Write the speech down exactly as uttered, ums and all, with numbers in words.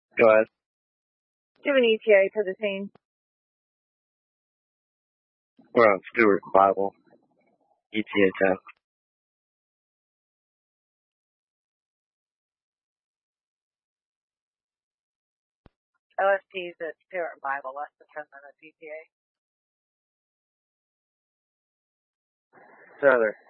Go ahead. Do you have an E T A for the team? We're on Stewart Bible, E T A ten. O S T's at Stewart Bible. That's the president of E T A. Sir,